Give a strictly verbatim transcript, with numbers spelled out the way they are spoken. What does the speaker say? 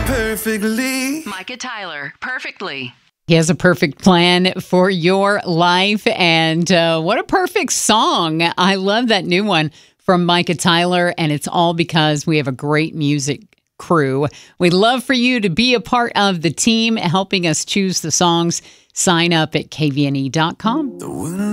perfectly. Micah Tyler, Perfectly. He has a perfect plan for your life, and uh, what a perfect song. I love that new one from Micah Tyler, and it's all because we have a great music crew. We'd love for you to be a part of the team helping us choose the songs. Sign up at K V N E dot com.